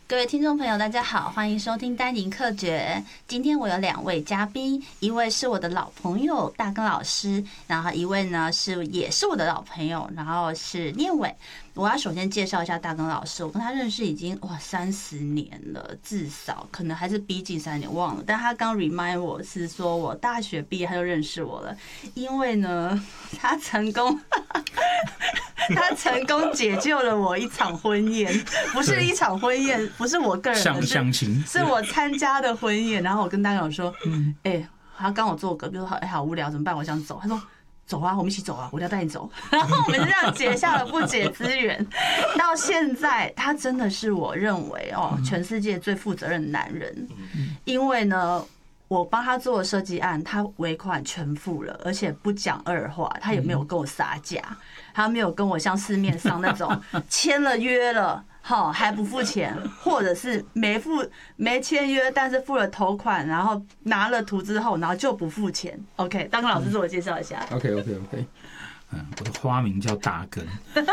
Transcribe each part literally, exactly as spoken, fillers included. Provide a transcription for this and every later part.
各位听众朋友，大家好，欢迎收听丹宁课诀。今天我有两位嘉宾，一位是我的老朋友大根老师，然后一位呢是也是我的老朋友，然后是念伟。我要首先介绍一下大根老师，我跟他认识已经哇三十年了，至少可能还是逼近三十年，忘了。但他刚 remind 我是说我大学毕业他就认识我了，因为呢他成功。他成功解救了我一场婚宴，不是一场婚宴，不是我个人的， 相亲， 是我参加的婚宴。然后我跟大家说，哎、欸，他刚好坐我隔壁，说哎、欸、好无聊，怎么办？我想走。他说走啊，我们一起走啊，我要带你走。然后我们就这样结下了不解之缘。到现在，他真的是我认为哦，全世界最负责任的男人，因为呢。我帮他做的设计案，他尾款全付了，而且不讲二话，他也没有跟我杀价，他没有跟我像市面上那种签了约了，好还不付钱，或者是没付没签约，但是付了头款，然后拿了图之后，然后就不付钱。OK， 大根老师自我介绍一下。 OK OK OK， 嗯，我的花名叫大根，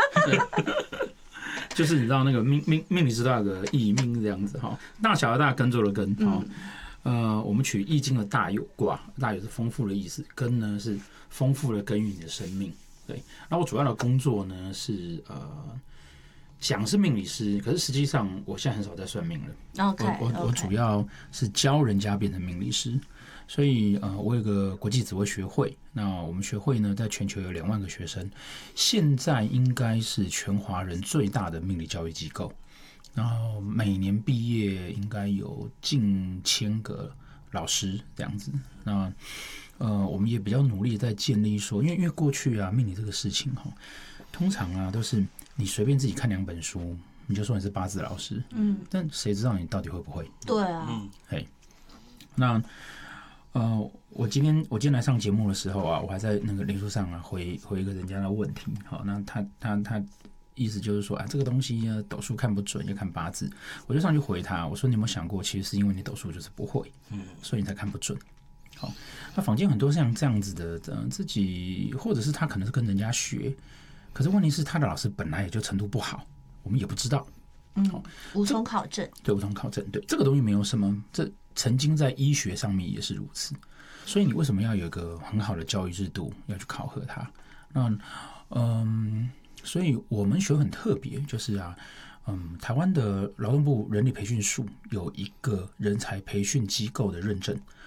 就是你知道那个命命命理师都有个艺命这样子哈，大小的大根做的根哈。呃，我们取易经的大有卦，大有是丰富的意思，根呢是丰富的耕耘你的生命。对，那我主要的工作呢是呃，讲是命理师，可是实际上我现在很少在算命了。 OK， 我我我主要是教人家变成命理师，所以呃，我有个国际紫微学会，那我们学会呢在全球有两万个学生，现在应该是全华人最大的命理教育机构。然后每年毕业应该有近千个老师这样子，那呃我们也比较努力在建立说，因为因为过去啊命理这个事情哈，通常啊都是你随便自己看两本书，你就说你是八字老师，嗯，但谁知道你到底会不会？ 对啊，嗯， 嘿，那呃我今天我今天来上节目的时候啊，我还在那个脸书上啊回回一个人家的问题，好，那他他他。意思就是说啊，这个东西呢，斗数看不准，要看八字。我就上去回他，我说你有没有想过，其实是因为你斗数就是不会，嗯，所以你才看不准。好，那坊間很多像这样子的，呃，自己或者是他可能是跟人家学，可是问题是他的老师本来也就程度不好，我们也不知道， 嗯，无从考证， 对，无从考证，对，这个东西没有什么，这曾经在医学上面也是如此，所以你为什么要有一个很好的教育制度要去考核它？那，嗯。所以我们学很特别，就是啊，嗯，台湾的劳动部人力培训署有一个人才培训机构的认证，